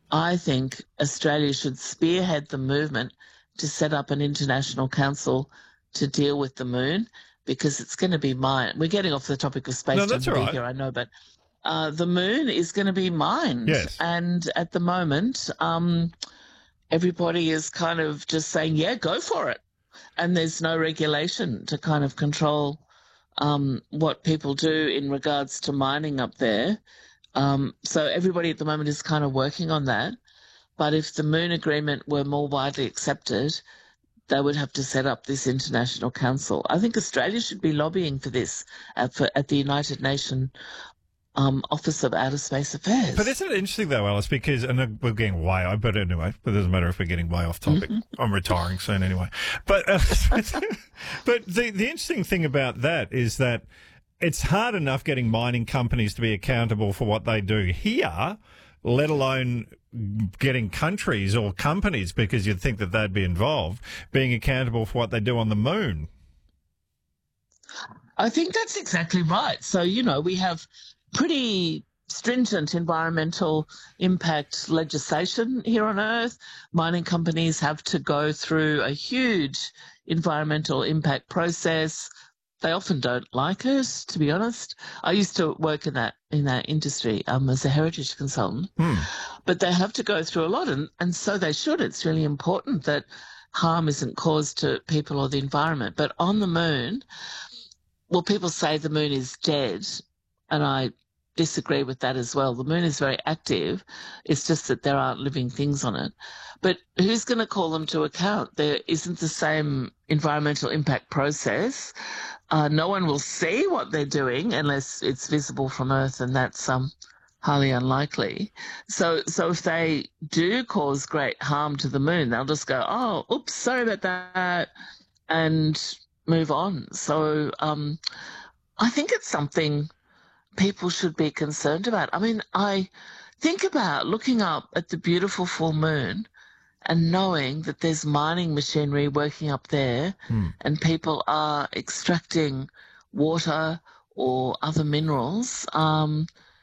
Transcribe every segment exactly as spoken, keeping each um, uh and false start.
I think Australia should spearhead the movement to set up an international council to deal with the moon because it's going to be mined. We're getting off the topic of space No, that's all debris right. here, I know, but uh, the moon is going to be mined. Yes. And at the moment, um, everybody is kind of just saying, yeah, go for it. And there's no regulation to kind of control um, what people do in regards to mining up there. Um, so everybody at the moment is kind of working on that. But if the Moon Agreement were more widely accepted, they would have to set up this international council. I think Australia should be lobbying for this at, for, at the United Nations um, Office of Outer Space Affairs. But isn't it interesting, though, Alice, because, and we're getting way, I but anyway, but it doesn't matter if we're getting way off topic. Mm-hmm. I'm retiring soon anyway. But, uh, but the, the interesting thing about that is that it's hard enough getting mining companies to be accountable for what they do here, let alone getting countries or companies, because you'd think that they'd be involved, being accountable for what they do on the moon. I think that's exactly right. So, you know, we have pretty stringent environmental impact legislation here on Earth. Mining companies have to go through a huge environmental impact process. They often don't like it, to be honest. I used to work in that in that industry um, as a heritage consultant. Hmm. But they have to go through a lot, and, and so they should. It's really important that harm isn't caused to people or the environment. But on the moon, well, people say the moon is dead, and I disagree with that as well. The moon is very active. It's just that there aren't living things on it. But who's going to call them to account? There isn't the same environmental impact process. Uh, no one will see what they're doing unless it's visible from Earth, and that's um, highly unlikely. So, so if they do cause great harm to the moon, they'll just go, oh, oops, sorry about that, and move on. So um, I think it's something people should be concerned about. I mean, I think about looking up at the beautiful full moon and knowing that there's mining machinery working up there Hmm. and people are extracting water or other minerals, um,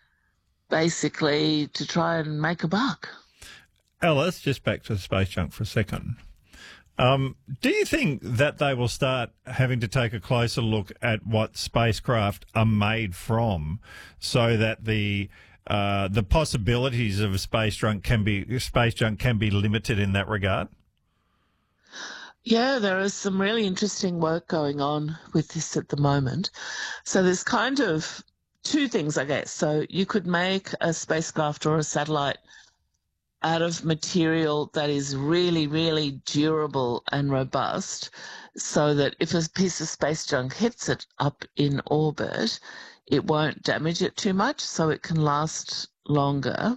basically to try and make a buck. Alice, just back to the space junk for a second. Um, do you think that they will start having to take a closer look at what spacecraft are made from, so that the uh, the possibilities of a space junk can be space junk can be limited in that regard? Yeah, there is some really interesting work going on with this at the moment. So there's kind of two things, I guess. So you could make a spacecraft or a satellite out of material that is really, really durable and robust, so that if a piece of space junk hits it up in orbit, it won't damage it too much, so it can last longer.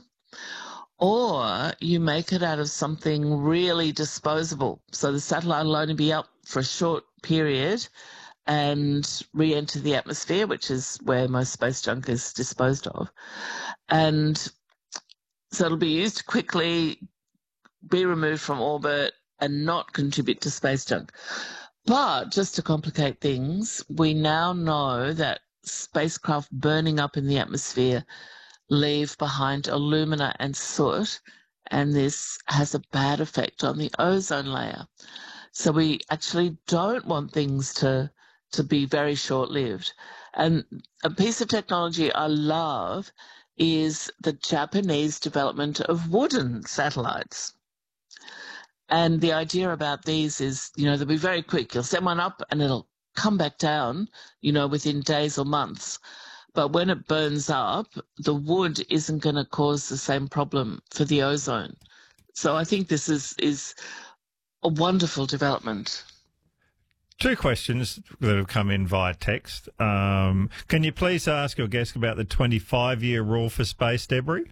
Or you make it out of something really disposable, so the satellite will only be up for a short period and re-enter the atmosphere, which is where most space junk is disposed of. And so it'll be used quickly, be removed from orbit, and not contribute to space junk. But just to complicate things, we now know that spacecraft burning up in the atmosphere leave behind alumina and soot, and this has a bad effect on the ozone layer. So we actually don't want things to, to be very short-lived. And a piece of technology I love is the Japanese development of wooden satellites. And the idea about these is, you know, they'll be very quick. You'll send one up and it'll come back down, you know, within days or months. But when it burns up, the wood isn't going to cause the same problem for the ozone. So I think this is, is a wonderful development. Two questions that have come in via text. Um, can you please ask your guest about the twenty-five year rule for space debris?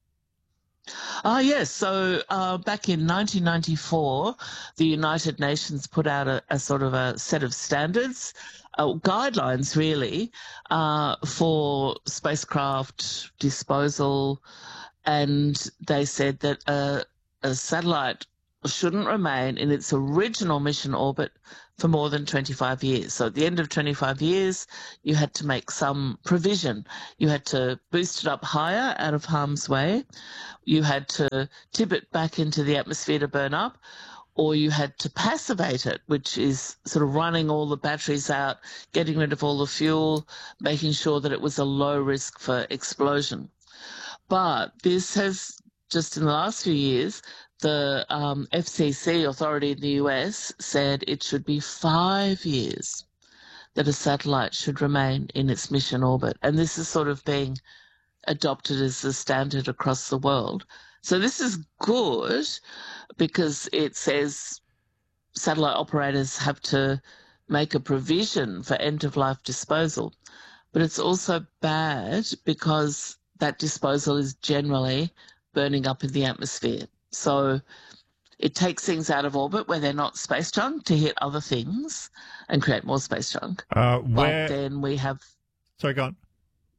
Ah, yes. So uh, back in nineteen ninety-four, the United Nations put out a, a sort of a set of standards, uh, guidelines really, uh, for spacecraft disposal. And they said that a, a satellite shouldn't remain in its original mission orbit for more than twenty-five years. So at the end of twenty-five years, you had to make some provision. You had to boost it up higher out of harm's way. You had to tip it back into the atmosphere to burn up, or you had to passivate it, which is sort of running all the batteries out, getting rid of all the fuel, making sure that it was a low risk for explosion. But this has, just in the last few years, the um, F C C authority in the U S said it should be five years that a satellite should remain in its mission orbit. And this is sort of being adopted as the standard across the world. So this is good because it says satellite operators have to make a provision for end-of-life disposal. But it's also bad because that disposal is generally burning up in the atmosphere. So it takes things out of orbit where they're not space junk to hit other things and create more space junk. Uh, where... But then we have... Sorry, go on.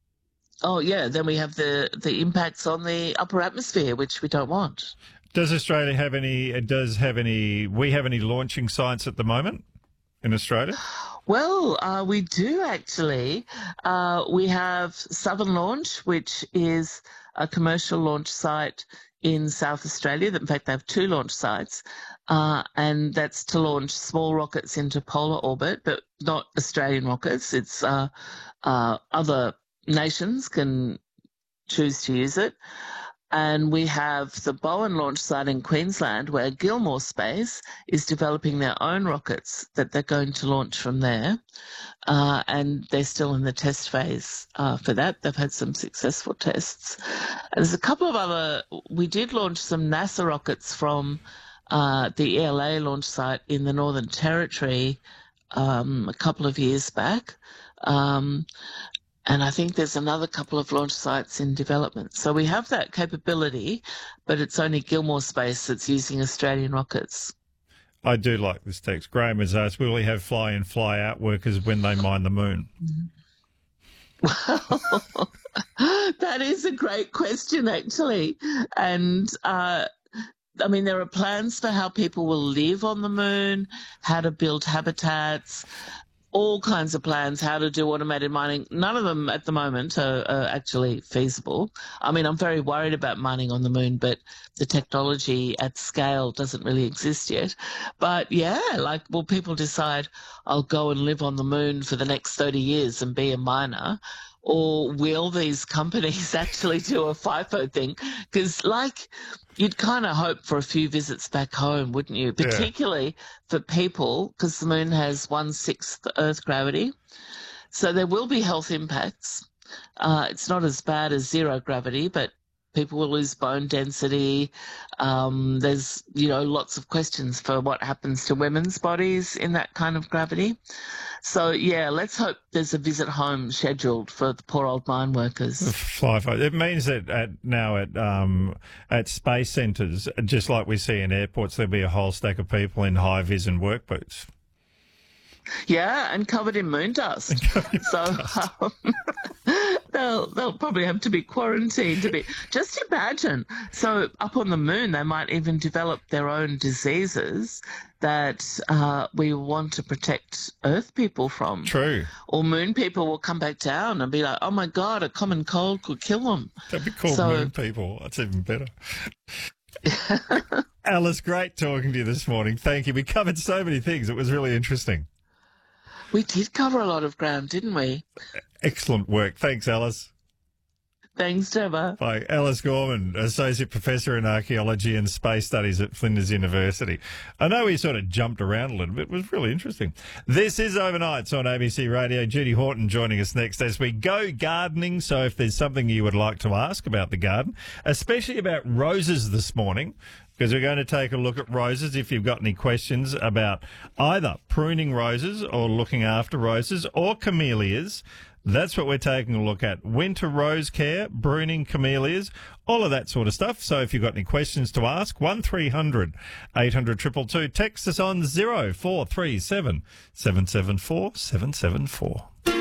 Oh, yeah, then we have the, the impacts on the upper atmosphere, which we don't want. Does Australia have any, it does have any, we have any launching sites at the moment in Australia? Well, uh, we do actually. Uh, we have Southern Launch, which is a commercial launch site in South Australia. In fact, they have two launch sites, uh, and that's to launch small rockets into polar orbit, but not Australian rockets. It's uh, uh, other nations can choose to use it. And we have the Bowen launch site in Queensland, where Gilmore Space is developing their own rockets that they're going to launch from there. Uh, and they're still in the test phase uh, for that. They've had some successful tests. And there's a couple of other, we did launch some NASA rockets from uh, the E L A launch site in the Northern Territory um, a couple of years back. Um, And I think there's another couple of launch sites in development. So we have that capability, but it's only Gilmore Space that's using Australian rockets. I do like this text. Graham has asked, will we have fly-in, fly-out workers when they mine the moon? Well, that is a great question, actually. And, uh, I mean, there are plans for how people will live on the moon, how to build habitats, all kinds of plans, how to do automated mining. None of them at the moment are, are actually feasible. I mean, I'm very worried about mining on the moon, but the technology at scale doesn't really exist yet. But yeah, like, will people decide, I'll go and live on the moon for the next thirty years and be a miner? Or will these companies actually do a FIFO thing? Because, like, you'd kind of hope for a few visits back home, wouldn't you? Particularly yeah. for people, because the moon has one-sixth Earth gravity. So there will be health impacts. Uh, it's not as bad as zero gravity, but people will lose bone density. Um, there's, you know, lots of questions for what happens to women's bodies in that kind of gravity. So, yeah, let's hope there's a visit home scheduled for the poor old mine workers. Fly, fly. It means that at, now at um, at space centres, just like we see in airports, there'll be a whole stack of people in high-vis and work boots. Yeah, and covered in moon dust. so um, they'll they'll probably have to be quarantined a bit. Just imagine. So up on the moon, they might even develop their own diseases that uh, we want to protect Earth people from. True. Or moon people will come back down and be like, oh, my God, a common cold could kill them. That'd be called so, moon people. That's even better. Alice, great talking to you this morning. Thank you. We covered so many things. It was really interesting. We did cover a lot of ground, didn't we? Excellent work. Thanks, Alice. Thanks, Trevor. Bye. Alice Gorman, Associate Professor in Archaeology and Space Studies at Flinders University. I know we sort of jumped around a little bit. It was really interesting. This is Overnights on A B C Radio. Judy Horton joining us next as we go gardening. So if there's something you would like to ask about the garden, especially about roses this morning, because we're going to take a look at roses. If you've got any questions about either pruning roses or looking after roses or camellias, that's what we're taking a look at. Winter rose care, pruning camellias, all of that sort of stuff. So if you've got any questions to ask, one three hundred eight hundred two two two. Text us on zero four three seven seven seven four seven seven four.